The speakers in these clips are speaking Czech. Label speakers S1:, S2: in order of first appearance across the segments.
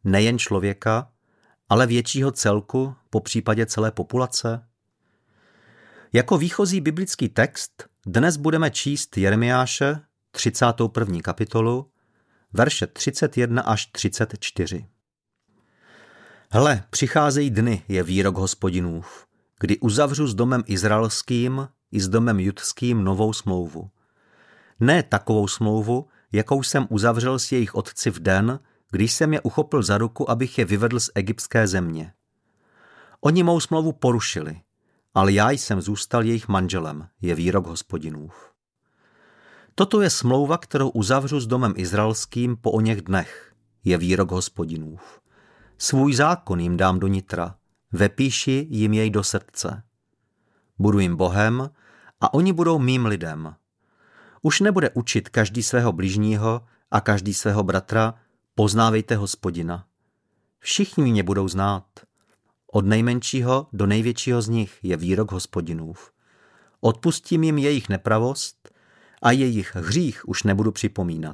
S1: nejen člověka, ale většího celku, po případě celé populace? Jako výchozí biblický text dnes budeme číst Jeremiáše, 31. kapitolu, verše 31 až 34. Hle, přicházejí dny, je výrok Hospodinův, kdy uzavřu s domem izraelským i s domem judským novou smlouvu. Ne takovou smlouvu, jakou jsem uzavřel s jejich otci v den, když jsem je uchopil za ruku, abych je vyvedl z egyptské země. Oni mou smlouvu porušili, ale já jsem zůstal jejich manželem, je výrok Hospodinův. Toto je smlouva, kterou uzavřu s domem izraelským po oněch dnech, je výrok Hospodinův. Svůj zákon jim dám do nitra, vepíši jim jej do srdce. Budu jim Bohem a oni budou mým lidem. Už nebude učit každý svého bližního a každý svého bratra, poznávejte Hospodina. Všichni mě budou znát. Od nejmenšího do největšího z nich je výrok Hospodinův. Odpustím jim jejich nepravost a jejich hřích už nebudu připomínat.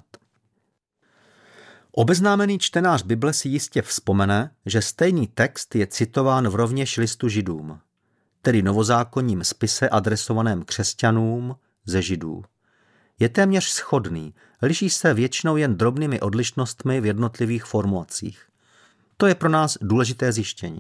S1: Obeznámený čtenář Bible si jistě vzpomene, že stejný text je citován v rovněž listu Židům, tedy novozákonním spise adresovaném křesťanům ze Židů. Je téměř shodný, liší se většinou jen drobnými odlišnostmi v jednotlivých formulacích. To je pro nás důležité zjištění.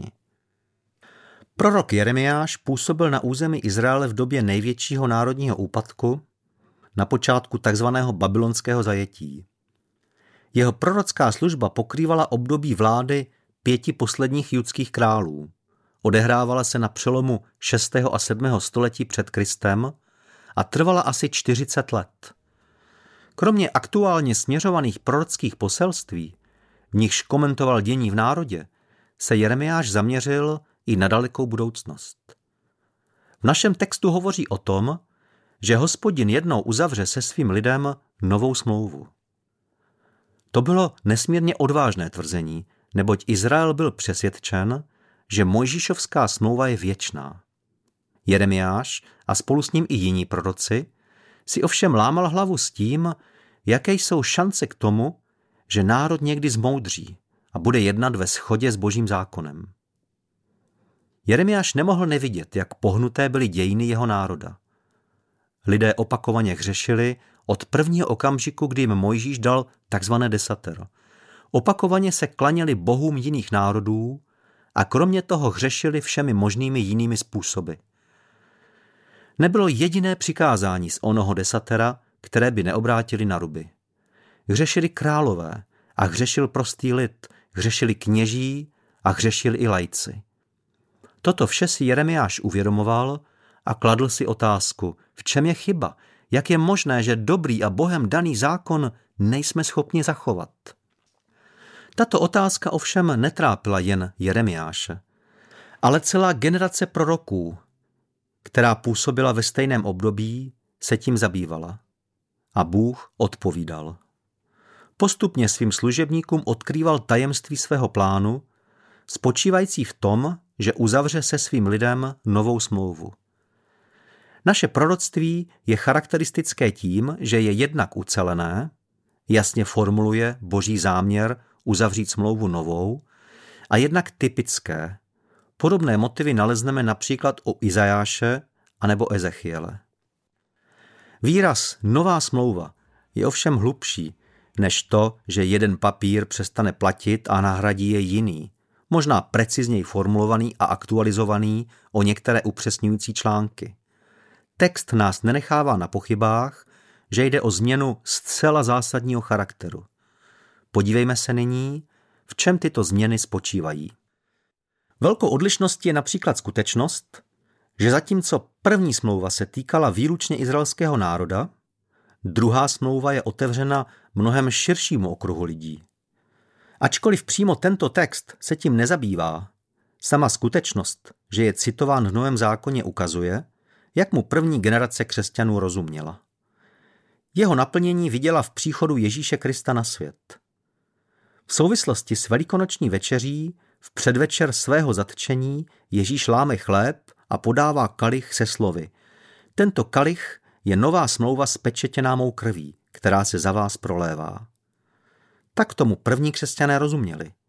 S1: Prorok Jeremiáš působil na území Izraele v době největšího národního úpadku, na počátku takzvaného babylonského zajetí. Jeho prorocká služba pokrývala období vlády 5 posledních judských králů. Odehrávala se na přelomu 6. a 7. století před Kristem a trvala asi 40 let. Kromě aktuálně směřovaných prorockých poselství, v nichž komentoval dění v národě, se Jeremiáš zaměřil i na dalekou budoucnost. V našem textu hovoří o tom, že Hospodin jednou uzavře se svým lidem novou smlouvu. To bylo nesmírně odvážné tvrzení, neboť Izrael byl přesvědčen, že Mojžíšovská smlouva je věčná. Jeremiáš a spolu s ním i jiní proroci si ovšem lámal hlavu s tím, jaké jsou šance k tomu, že národ někdy zmoudří a bude jednat ve shodě s Božím zákonem. Jeremiáš nemohl nevidět, jak pohnuté byly dějiny jeho národa. Lidé opakovaně hřešili od prvního okamžiku, kdy jim Mojžíš dal takzvané desatero. Opakovaně se klaněli bohům jiných národů a kromě toho hřešili všemi možnými jinými způsoby. Nebylo jediné přikázání z onoho desatera, které by neobrátili na ruby. Hřešili králové a hřešil prostý lid, hřešili kněží a hřešili i laici. Toto vše si Jeremiáš uvědomoval a kladl si otázku, v čem je chyba, jak je možné, že dobrý a Bohem daný zákon nejsme schopni zachovat. Tato otázka ovšem netrápila jen Jeremiáše, ale celá generace proroků, která působila ve stejném období, se tím zabývala. A Bůh odpovídal. Postupně svým služebníkům odkrýval tajemství svého plánu, spočívající v tom, že uzavře se svým lidem novou smlouvu. Naše proroctví je charakteristické tím, že je jednak ucelené, jasně formuluje Boží záměr uzavřít smlouvu novou, a jednak typické. Podobné motivy nalezneme například u Izajáše anebo Ezechiele. Výraz nová smlouva je ovšem hlubší, než to, že jeden papír přestane platit a nahradí je jiný, možná precizněji formulovaný a aktualizovaný o některé upřesňující články. Text nás nenechává na pochybách, že jde o změnu zcela zásadního charakteru. Podívejme se nyní, v čem tyto změny spočívají. Velkou odlišností je například skutečnost, že zatímco první smlouva se týkala výlučně izraelského národa, druhá smlouva je otevřena mnohem širšímu okruhu lidí. Ačkoliv přímo tento text se tím nezabývá, sama skutečnost, že je citován v Novém zákoně, ukazuje, jak mu první generace křesťanů rozuměla. Jeho naplnění viděla v příchodu Ježíše Krista na svět. V souvislosti s velikonoční večeří v předvečer svého zatčení Ježíš láme chléb a podává kalich se slovy: Tento kalich je nová smlouva spečetěná mou krví, která se za vás prolévá. Tak tomu první křesťané rozuměli.